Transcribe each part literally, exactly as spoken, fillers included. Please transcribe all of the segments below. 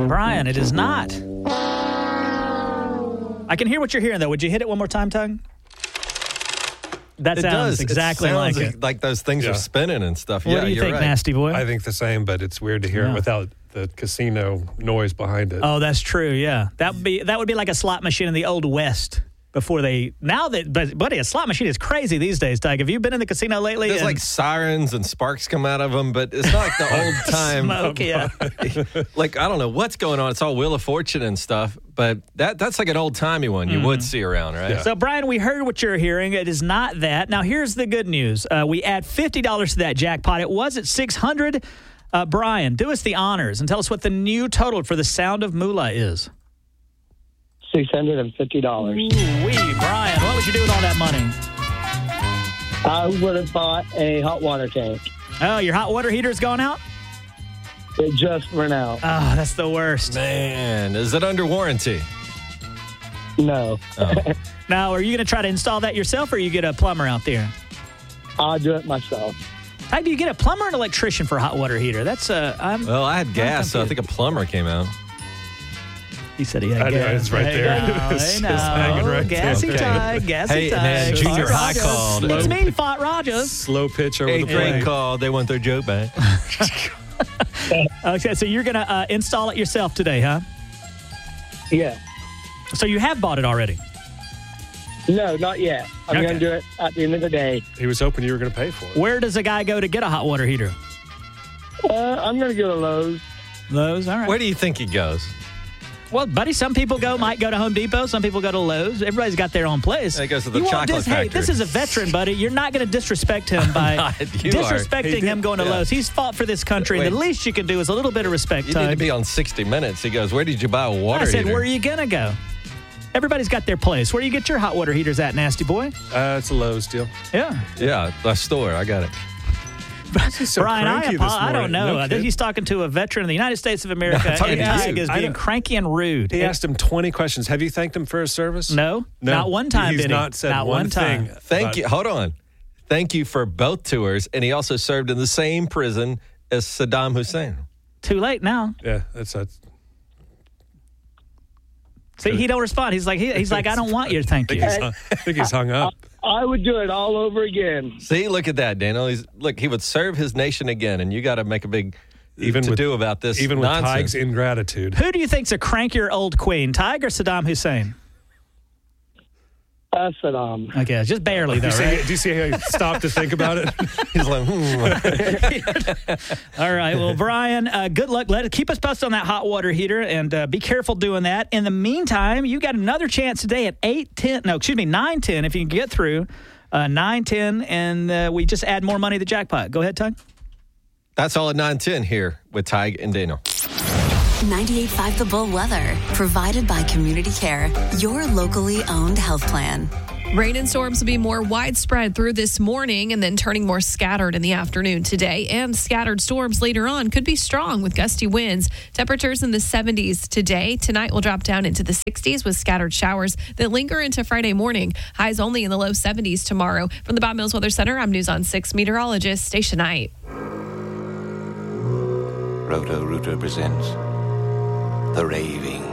Brian, it is not. I can hear what you're hearing, though. Would you hit it one more time, Tug? That it sounds does. exactly it sounds like like it. Like those things Yeah. are spinning and stuff. What yeah, do you you're think, right. Nasty Boy? I think the same, but it's weird to hear Yeah. it without the casino noise behind it. Oh, that's true. Yeah, that would be that would be like a slot machine in the old West before they. Now that, but buddy, a slot machine is crazy these days. Doug, have you been in the casino lately? There's And- like sirens and sparks come out of them, but it's not like the old time. Smoke, yeah. Like, I don't know what's going on. It's all Wheel of Fortune and stuff, but that that's like an old timey one you would see around, right? Yeah. So, Brian, we heard what you're hearing. It is not that. Now, here's the good news. Uh, we add fifty dollars to that jackpot. It was at six hundred dollars. Uh, Brian, do us the honors and tell us what the new total for the Sound of Moolah is. six hundred fifty dollars. Ooh-wee, Brian, what would you do with all that money? I would have bought a hot water tank. Oh, your hot water heater's gone out? It just ran out. Oh, that's the worst. Man, is it under warranty? No. Oh. Now, are you going to try to install that yourself, or you get a plumber out there? I'll do it myself. How do you get a plumber or an electrician for a hot water heater? That's uh, I'm. Well, I had gas, so I think confused. a plumber came out. He said he had I know, gas. it's right Hey, there. now, It's hey, just hanging now. right there. Gassy Okay. Tide, Gassy Hey, Tide. man, Junior Fought High Rogers. called. It's me, Fought Rogers. Slow pitch over Eighth the grade plate. call. They want their joke back. Okay, so you're going to uh, install it yourself today, huh? Yeah. So you have bought it already. No, not yet. I'm Okay. going to do it at the end of the day. He was hoping you were going to pay for it. Where does a guy go to get a hot water heater? Uh, I'm going to go to Lowe's. Lowe's, all right. Where do you think he goes? Well, buddy, some people go might go to Home Depot. Some people go to Lowe's. Everybody's got their own place. He goes to the You won't chocolate dis- Hey, factory. this is a veteran, buddy. You're not going to disrespect him by not. You are. disrespecting He did- him going to yeah. Lowe's. He's fought for this country, and the Wait. least you can do is a little bit of respect, You need to Tug. be on sixty minutes. He goes, where did you buy a water I said, heater? where are you going to go? Everybody's got their place. Where do you get your hot water heaters at, Nasty Boy? Uh, it's a Lowe's deal. Yeah. Yeah, the store. I got it. So Brian, I, cranky apo- this I don't morning. know. No I think kidding. he's talking to a veteran of the United States of America, I'm talking and to Tug you. is I being know. cranky and rude. He It- asked him twenty questions. Have you thanked him for his service? no, No. not one time He's did he. not said not one one time. thing. Thank But- you. Hold on. Thank you for both tours. And he also served in the same prison as Saddam Hussein. Too late now. Yeah, that's that's. See, he don't respond. He's like, he, he's like, I don't want you to thank I you. think, he's hung, I think he's hung up. I would do it all over again. See, look at that, Daniel. He's look. He would serve his nation again, and you got to make a big Even to with- do about this. Even with nonsense. Tig's ingratitude. Who do you think's a crankier old queen, Tig or Saddam Hussein? Uh, Saddam. Okay, just barely though, Do you, see, right? do you see how he stopped to think about it? He's like, hmm. All right. Well, Brian, uh, good luck. Let keep us posted on that hot water heater, and uh, be careful doing that. In the meantime, you got another chance today at eight ten. No, excuse me, nine ten. If you can get through uh, nine ten, and uh, we just add more money to the jackpot. Go ahead, Tug. That's all at nine ten here with Tig and Daniel. ninety-eight point five The Bull weather, provided by Community Care, your locally owned health plan. Rain and storms will be more widespread through this morning and then turning more scattered in the afternoon today. And scattered storms later on could be strong with gusty winds. Temperatures in the seventies today. Tonight will drop down into the sixties with scattered showers that linger into Friday morning. Highs only in the low seventies tomorrow. From the Bob Mills Weather Center, I'm News on six meteorologist Stacia Knight. Roto Rooter presents The Raving.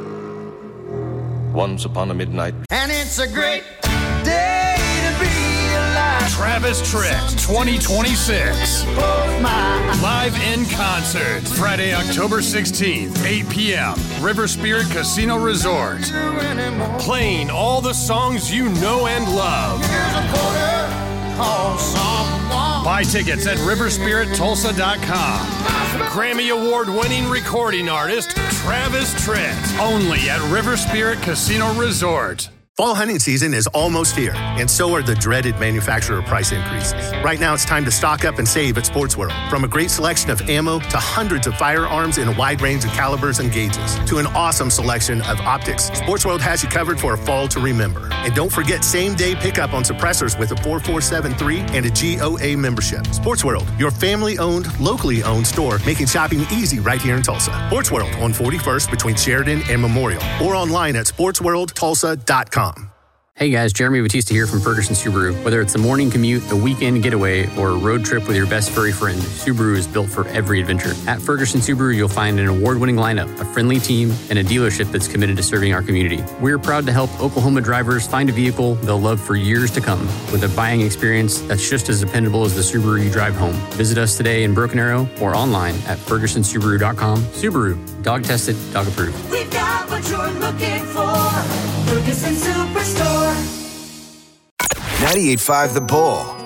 Once upon a midnight, And it's a great day to be alive. Travis Tritt twenty twenty-six. Live in concert. Friday, October sixteenth, eight p.m. River Spirit Casino Resort. Playing all the songs you know and love. Here's a quarter, call someone. Buy tickets at river spirit tulsa dot com. Grammy Award winning recording artist Travis Tritt. Only at River Spirit Casino Resort. Fall hunting season is almost here, and so are the dreaded manufacturer price increases. Right now, it's time to stock up and save at Sports World. From a great selection of ammo to hundreds of firearms in a wide range of calibers and gauges, to an awesome selection of optics, Sports World has you covered for a fall to remember. And don't forget same-day pickup on suppressors with a four four seven three and a G O A membership. Sports World, your family-owned, locally owned store, making shopping easy right here in Tulsa. Sports World on forty-first between Sheridan and Memorial, or online at sports world tulsa dot com. Hey guys, Jeremy Batista here from Ferguson Subaru. Whether it's a morning commute, a weekend getaway, or a road trip with your best furry friend, Subaru is built for every adventure. At Ferguson Subaru, you'll find an award-winning lineup, a friendly team, and a dealership that's committed to serving our community. We're proud to help Oklahoma drivers find a vehicle they'll love for years to come, with a buying experience that's just as dependable as the Subaru you drive home. Visit us today in Broken Arrow or online at ferguson subaru dot com. Subaru, dog tested, dog approved. We've got what you're looking for. Ferguson Superstore. ninety-eight point five The Bull.